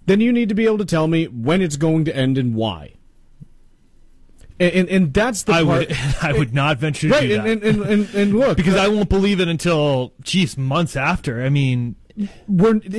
then you need to be able to tell me when it's going to end and why. And that's the part. I would not venture to do that. And look. Because I won't believe it until, months after. I mean...